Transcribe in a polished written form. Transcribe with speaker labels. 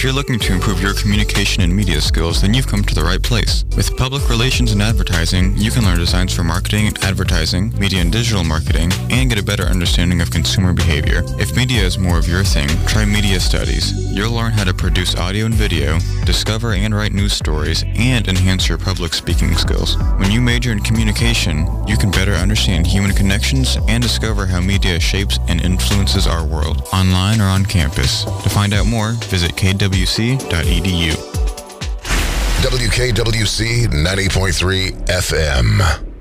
Speaker 1: If you're looking to improve your communication and media skills, then you've come to the right place. With Public Relations and Advertising, you can learn designs for marketing, advertising, media and digital marketing, and get a better understanding of consumer behavior. If media is more of your thing, try Media Studies. You'll learn how to produce audio and video, discover and write news stories, and enhance your public speaking skills. When you major in communication, you can better understand human connections and discover how media shapes and influences our world, online or on campus. To find out more, visit kwc.edu.
Speaker 2: WKWC 90.3 FM.